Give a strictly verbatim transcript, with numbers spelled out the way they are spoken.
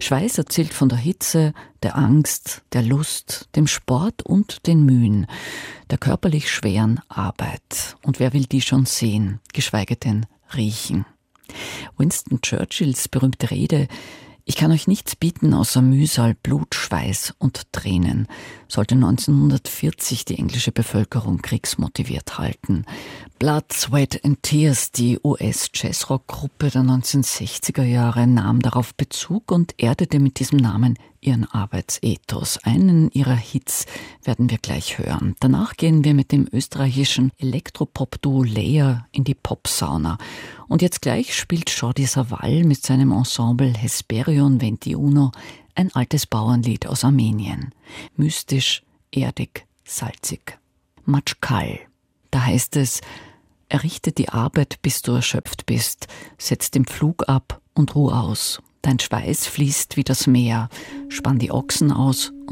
Schweiß erzählt von der Hitze, der Angst, der Lust, dem Sport und den Mühen, der körperlich schweren Arbeit. Und wer will die schon sehen, geschweige denn riechen? Winston Churchills berühmte Rede: „Ich kann euch nichts bieten außer Mühsal, Blut, Schweiß und Tränen“, sollte neunzehnhundertvierzig die englische Bevölkerung kriegsmotiviert halten. Blood, Sweat and Tears, die U S-Jazzrock-Gruppe der neunzehnhundertsechziger Jahre, nahm darauf Bezug und erdete mit diesem Namen ihren Arbeitsethos. Einen ihrer Hits werden wir gleich hören. Danach gehen wir mit dem österreichischen Elektropop-Duo Layer in die Popsauna. Und jetzt gleich spielt Jordi Savall mit seinem Ensemble Hesperion veintiuno ein altes Bauernlied aus Armenien. Mystisch, erdig, salzig. Matschkal. Da heißt es: „Errichte die Arbeit, bis du erschöpft bist. Setz den Pflug ab und ruh aus. Dein Schweiß fließt wie das Meer. Spann die Ochsen aus